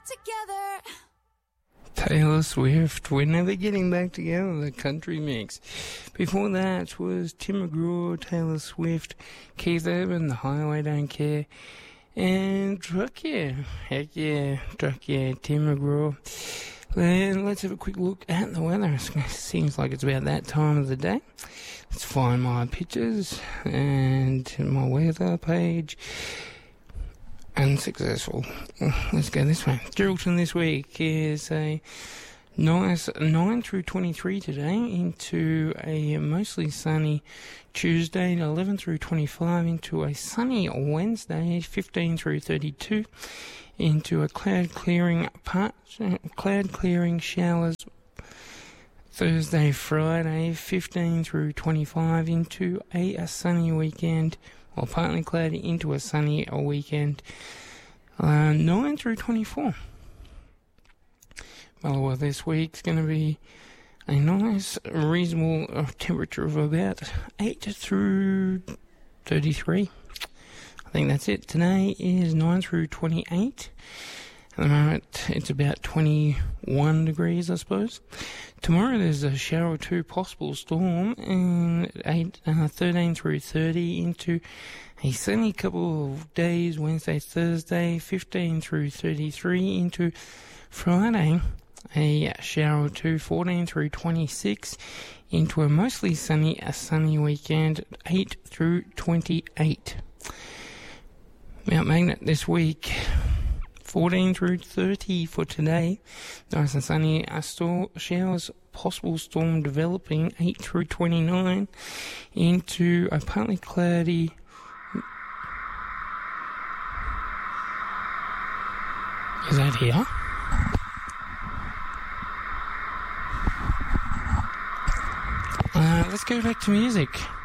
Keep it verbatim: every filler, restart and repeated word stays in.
Together. Taylor Swift, We're Never Getting Back Together, the country mix. Before that was Tim McGraw, Taylor Swift, Keith Urban, The Highway Don't Care, and Truck Yeah, heck yeah, Truck Yeah, Tim McGraw. Then let's have a quick look at the weather. It seems like it's about that time of the day. Let's find my pictures and my weather page. Unsuccessful. Let's go this way. Geraldton this week is a nice nine through twenty-three today into a mostly sunny Tuesday, eleven through twenty-five into a sunny Wednesday, fifteen through thirty-two into a cloud clearing part, cloud clearing showers Thursday, Friday, fifteen through twenty-five into a, a sunny weekend. Well, partly cloudy into a sunny weekend, uh, nine through twenty-four. Well, this week's going to be a nice, reasonable uh, temperature of about eight through thirty-three. I think that's it. Today is nine through twenty-eight. At the moment, it's about twenty-one degrees, I suppose. Tomorrow, there's a shower or two possible storm, and eight, uh, thirteen through thirty into a sunny couple of days, Wednesday, Thursday, fifteen through thirty-three into Friday, a shower or two, fourteen through twenty-six into a mostly sunny, a sunny weekend, eight through twenty-eight. Mount Magnet this week, fourteen through thirty for today. Nice and sunny. Uh, store showers, possible storm developing, eight through twenty-nine into a partly cloudy. Is that here? Uh, let's go back to music.